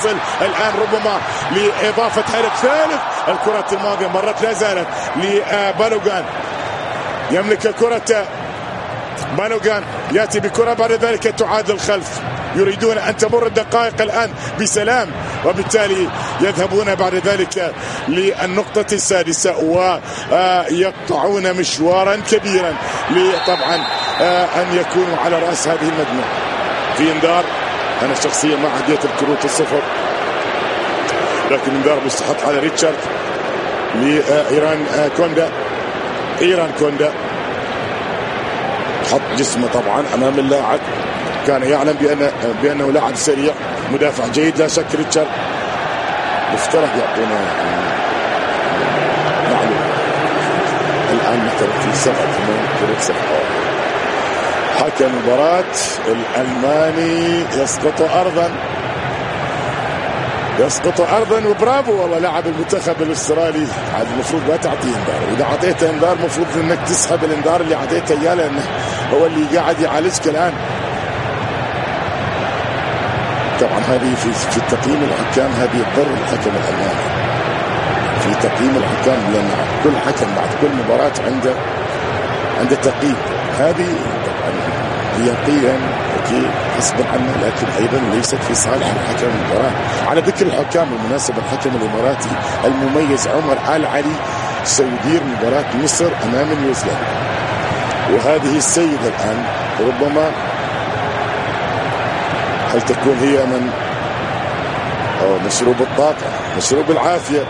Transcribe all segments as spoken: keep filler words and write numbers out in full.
الآن ربما لإضافة هدف ثالث. الكرة الماضية مرت لا زالت لبالوغان، يملك كرة بالوغان، يأتي بكرة بعد ذلك تعاد الخلف. يريدون أن تمر الدقائق الآن بسلام، وبالتالي يذهبون بعد ذلك للنقطة السادسة ويقطعون مشوارا كبيرا طبعا أن يكونوا على رأس هذه المجموعة. في انذار، أنا شخصيا ما عديت الكروت الصفر، لكن انذار مستحق على ريتشارد لإيران كوندا. إيران كوندا حط جسمه طبعا أمام اللاعب، كان يعلم بأن بأنه لاعب سريع، مدافع جيد لا شك. ريتشارد مفترض يعطونا معلومة الآن مثلا في سبعة ثمان كروت صفر. حكم المباراة الألماني يسقط أرضا، يسقط أرضا وبرافو والله لاعب المنتخب الأسترالي. عاد المفروض ما تعطيه انذار، وإذا أعطيته انذار المفروض أنك تسحب الانذار اللي أعطيته إياه، لأنه هو اللي قاعد يعالجك الآن. طبعا هذه في في تقييم الحكام هذه تضر الحكم الألماني في تقييم الحكام، لأن كل حكم بعد كل مباراة عنده عنده تقييم. هذه طبعا هي قيم أكيد غصبا عنه، لكن أيضا ليست في صالح الحكم المباراة. على ذكر الحكام بالمناسبة، الحكم الإماراتي المميز عمر آل علي سيدير مباراة مصر أمام نيوزيلندا، وهذه السيدة الآن ربما هل تكون هي من أو مشروب الطاقة، مشروب العافية.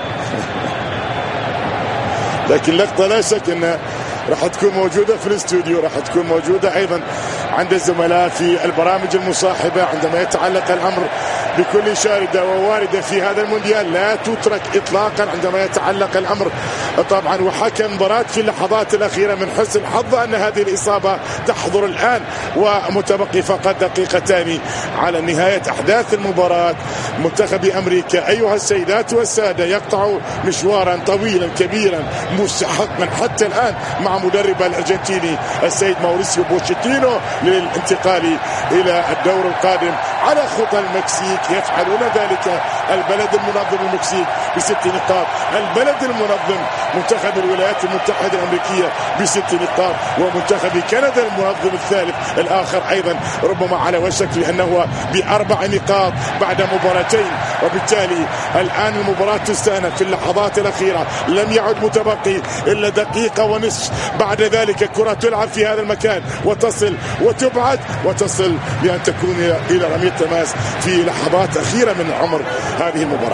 لكن لقطة لا شك أنها راح تكون موجودة في الاستوديو، راح تكون موجودة أيضا عند الزملاء في البرامج المصاحبة عندما يتعلق الأمر بكل شاردة وواردة في هذا المونديال. لا تترك إطلاقا عندما يتعلق الأمر طبعا. وحكم مباراة في اللحظات الأخيرة من حسن حظه أن هذه الإصابة تحضر الآن، ومتبقي فقط دقيقتان على نهاية أحداث المباراة. منتخب أمريكا أيها السيدات والسادة يقطع مشوارا طويلا كبيرا مستحقا حتى الآن مع مدرب الأرجنتيني السيد ماوريسيو بوتشيتينو للانتقال إلى الدور القادم على خطى المكسيك. يفعلون ذلك البلد المنظم المكسيك بست نقاط، البلد المنظم منتخب الولايات المتحدة الأمريكية بست نقاط، ومنتخب كندا المنظم الثالث الآخر أيضا ربما على وشك لأنه بأربع نقاط بعد مباراتين. وبالتالي الآن المباراة تستأنف في اللحظات الأخيرة، لم يعد متبقي إلا دقيقة ونصف. بعد ذلك الكرة تلعب في هذا المكان وتصل وتبعد وتصل بأن تكون إلى رمية تماس في لحظات أخيرة من عمر هذه المباراة.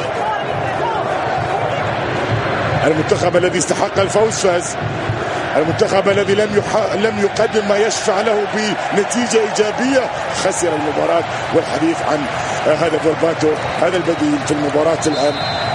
المنتخب الذي استحق الفوز فاز، المنتخب الذي لم يح... لم يقدم ما يشفع له بنتيجة إيجابية خسر المباراة. والحديث عن هذا فولباتو هذا البديل في المباراة الآن.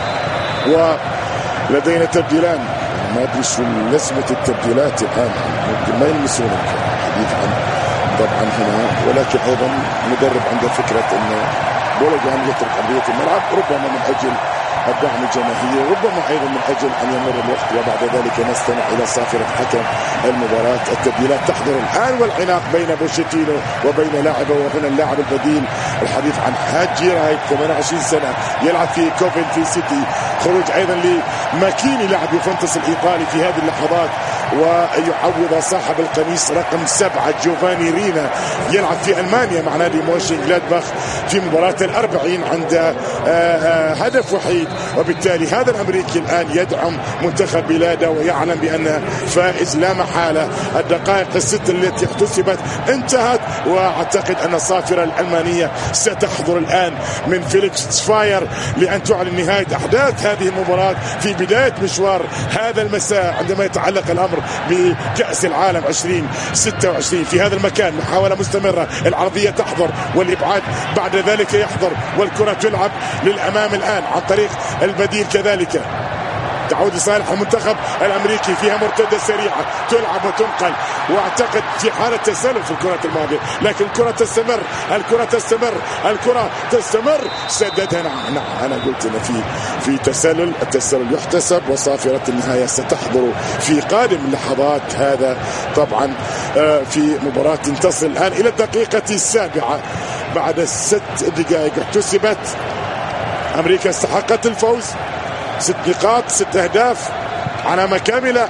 ولدينا تبديلان، ما أدري شو لازمة التبديلات الآن، ممكن ما يلمسون الحديث عن طبعا هنا، ولكن أيضا مدرب عنده فكرة أنه بولوغان يترك أرضية الملعب، ربما من أجل الدعم الجماهيري، ربما أيضا من أجل أن يمر الوقت وبعد ذلك نستمع إلى صافرة حكم المباراة. التبديلات تحضر الآن، والعناق بين بوشيتينو وبين لاعبه وهنا اللاعب البديل. الحديث عن هاجي رايت ثمانية وعشرين سنة يلعب في كوفن في سيتي. خروج أيضا لماكيني لاعب يوفنتوس الإيطالي في هذه اللحظات، ويعوض صاحب القميص رقم سبعة جوفاني رينا يلعب في ألمانيا مع نادي موشن جلادباخ في مباراة الأربعين عند هدف وحيد. وبالتالي هذا الأمريكي الآن يدعم منتخب بلاده ويعلم بأن فائز لا محالة. الدقائق الست التي احتسبت انتهت، وأعتقد أن الصافرة الألمانية ستحضر الآن من فيليكس فاير لأن تعلن نهاية أحداث هذه المباراة في بداية مشوار هذا المساء عندما يتعلق الأمر بكأس العالم ألفين وستة وعشرين. في هذا المكان محاولة مستمرة، العرضية تحضر والإبعاد بعد ذلك يحضر، والكرة تلعب للأمام الآن عن طريق البديل كذلك. تعود لصالح المنتخب الامريكي، فيها مرتده سريعه تلعب وتنقل، واعتقد في حاله تسلل في الكره الماضيه، لكن الكره تستمر، الكره تستمر، الكره تستمر. سددها. نعم انا قلت ان في في تسلل، التسلل يحتسب، وصافره النهايه ستحضر في قادم اللحظات. هذا طبعا في مباراه تصل الان الى الدقيقه السابعه بعد ست دقائق احتسبت أمريكا استحقت الفوز، ست نقاط ست أهداف علامة كاملة،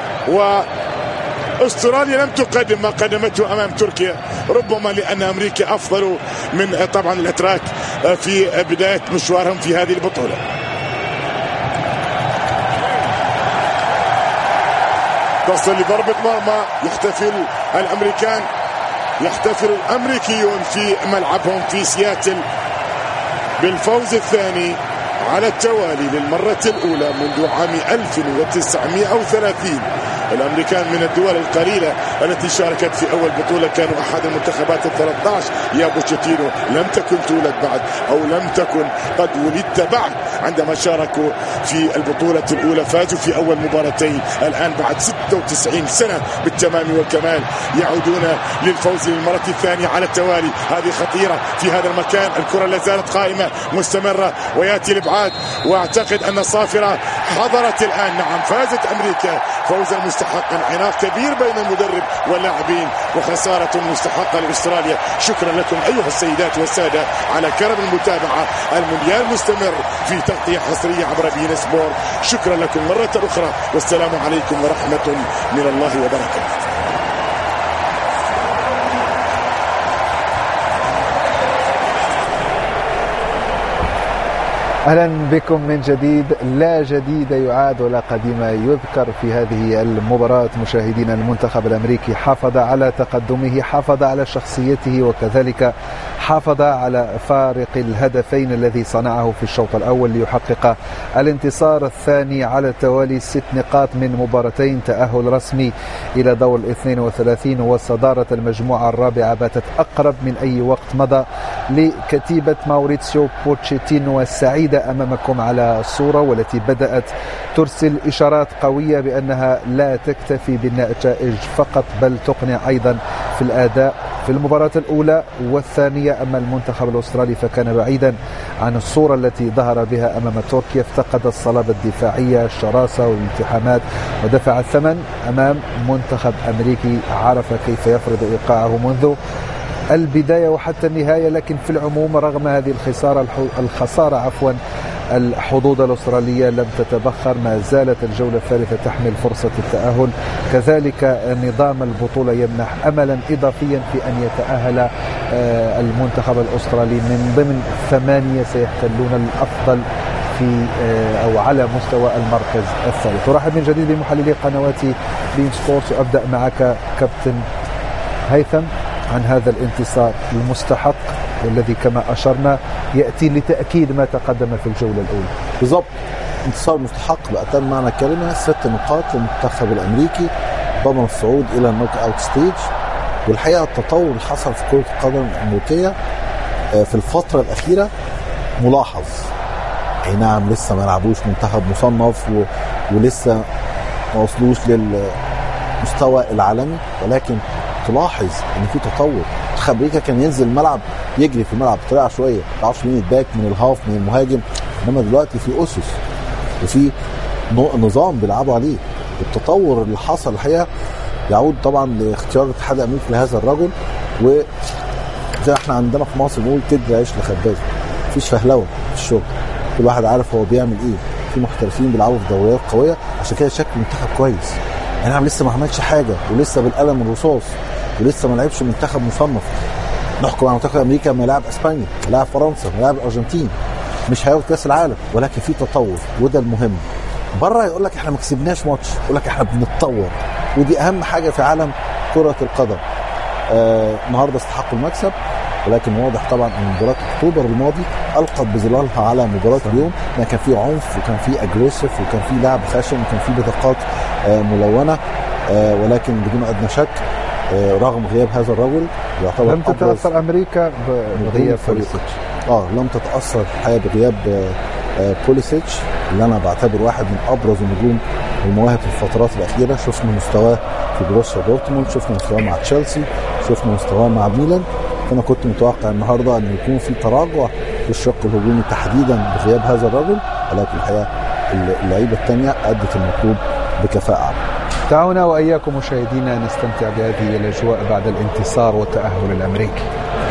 وأستراليا لم تقدم ما قدمته أمام تركيا، ربما لأن أمريكا أفضل من طبعا الأتراك في بداية مشوارهم في هذه البطولة. تصل لضربة مرمى، يحتفل الأمريكان، يحتفل الأمريكيون في ملعبهم في سياتل بالفوز الثاني على التوالي للمرة الأولى منذ عام ألف وتسعمائة وثلاثين. الأمريكان من الدول القليلة التي شاركت في أول بطولة، كانوا أحد المنتخبات الثلاث عشر. يا بوتشيتينو لم تكن تولد بعد أو لم تكن قد ولدت بعد عندما شاركوا في البطولة الأولى، فازوا في أول مباراتين. الآن بعد ستة وتسعين سنة بالتمام والكمال يعودون للفوز للمرة الثانية على التوالي. هذه خطيرة في هذا المكان، الكرة لا زالت قائمة مستمرة ويأتي الإبعاد، وأعتقد أن الصافرة حضرت الآن. نعم، فازت أمريكا فوزا مستحقا، عناق كبير بين المدرب واللاعبين وخسارة مستحقة لأستراليا. شكرا لكم أيها السيدات والسادة على كرم المتابعة. المونديال مستمر في تغطية حصرية عبر بين سبورت. شكرا لكم مرة أخرى، والسلام عليكم ورحمة من الله وبركاته. أهلا بكم من جديد. لا جديد يعاد ولا قديم يذكر في هذه المباراة. مشاهدينا، المنتخب الأمريكي حافظ على تقدمه، حافظ على شخصيته، وكذلك حافظ على فارق الهدفين الذي صنعه في الشوط الأول ليحقق الانتصار الثاني على التوالي. ست نقاط من مباراتين، تأهل رسمي إلى دور الاثنين وثلاثين، وصدارة المجموعة الرابعة باتت أقرب من أي وقت مضى لكتيبة ماوريتسيو بوتشيتينو السعيدة أمامكم على الصورة، والتي بدأت ترسل إشارات قوية بأنها لا تكتفي بالنتائج فقط بل تقنع أيضا في الأداء في المباراة الأولى والثانية. أما المنتخب الأسترالي فكان بعيدا عن الصورة التي ظهر بها أمام تركيا، افتقد الصلابة الدفاعية، الشراسة والالتحامات، ودفع الثمن أمام منتخب أمريكي عرف كيف يفرض إيقاعه منذ البداية وحتى النهاية. لكن في العموم رغم هذه الخسارة الخسارة عفوا الحظوظ الأسترالية لم تتبخر، ما زالت الجولة الثالثة تحمل فرصة التأهل. كذلك نظام البطولة يمنح أملا إضافيا في أن يتأهل المنتخب الأسترالي من ضمن ثمانية سيحتلون الأفضل في أو على مستوى المركز الثالث. أرحب من جديد بمحللي قنوات بين سبورت، وأبدأ معك كابتن هيثم عن هذا الانتصار المستحق والذي كما أشرنا يأتي لتأكيد ما تقدم في الجولة الأولى. بالضبط، انتصار مستحق بأتم معنى الكلمة. ست نقاط للمنتخب الأمريكي ضمن الصعود إلى النوك أوت ستيج. والحقيقة التطور اللي حصل في كرة القدم الأمريكية في الفترة الأخيرة ملاحظ. أي نعم، لسه ما لعبوش منتخب مصنف و... ولسه ما وصلوش للمستوى العالمي، ولكن تلاحظ ان في تطور. منتخب امريكا كان ينزل الملعب يجري في الملعب بطريقه عشوائيه، ما تعرفش مين الباك من الهاف من المهاجم، انما دلوقتي في اسس وفي نظام بيلعبوا عليه. التطور اللي حصل الحقيقه يعود طبعا لاختيار الاتحاد الامريكي لهذا الرجل، وزي احنا عندنا في مصر بنقول كده عيش لخباز، مفيش فهلوه في الشغل، كل واحد عارف هو بيعمل ايه. في محترفين بيلعبوا في دوريات قويه، عشان كده شكل المنتخب كويس. يعني نعم لسه ما عملش حاجه، ولسه بالقلم الرصاص، ولسه ما لعبش منتخب مصنف. نحكم على منتخب امريكا ما يلعب اسبانيا، ما يلعب فرنسا، ما يلعب الارجنتين، مش هياخد كاس العالم، ولكن في تطور وده المهم. بره يقول لك احنا ما كسبناش ماتش، يقول لك احنا بنتطور، ودي اهم حاجه في عالم كره القدم. آه النهارده استحقوا المكسب، ولكن واضح طبعا ان مباراه اكتوبر الماضي القت بظلالها على مباراه اليوم. يعني كان في عنف وكان في اجريسيف وكان في لعب خشن وكان في بطاقات آه ملونه، آه ولكن بدون ادنى شك آه رغم غياب هذا الرجل يعتبر لم تتاثر امريكا بغياب بوليسيتش. اه لم تتاثر الحقيقه بغياب آه بوليسيتش اللي انا بعتبر واحد من ابرز النجوم والمواهب في الفترات الاخيره. شفنا مستواه في بروسيا دورتموند، شفنا مستواه مع تشيلسي، شفنا مستواه مع ميلان. فانا كنت متوقع النهارده ان يكون في تراجع في الشق الهجومي تحديدا بغياب هذا الرجل، ولكن الحقيقه اللعيبه الثانيه ادت المطلوب بكفاءه. دعونا واياكم مشاهدينا نستمتع بهذه الاجواء بعد الانتصار والتاهل الامريكي.